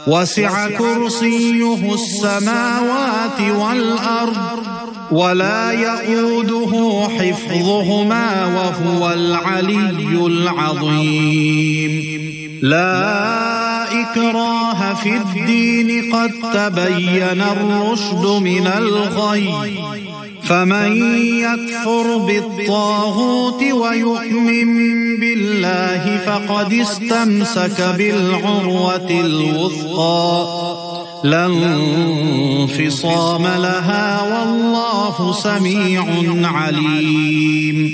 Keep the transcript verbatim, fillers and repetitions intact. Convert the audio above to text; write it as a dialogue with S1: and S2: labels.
S1: वसिअ कुर्सियुहु अस्समावाति वल अर्द वला यऊदुहु हिफ्ज़ुहुमा वहुवल अलिय्युल अज़ीम। ला इक्राह फिद्दीन क़द तबय्यना अर्रुश्द मिनल ग़य फमन यकफुर बित्ताग़ूत वयु'मिन बिल्लाहि फ़क़द इस्तमसक बिल'उर्वतिल वुस्क़ा ला इंफ़िसाम लहा वल्लाहु समीउन अलीम।